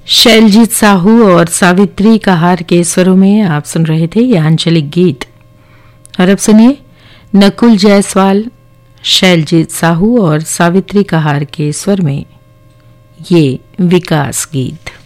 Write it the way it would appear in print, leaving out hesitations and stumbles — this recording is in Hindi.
शैलजीत साहू और सावित्री कहार के स्वरों में आप सुन रहे थे यह आंचलिक गीत। और अब सुनिए नकुल जायसवाल, शैलजीत साहू और सावित्री कहार के स्वर में ये विकास गीत।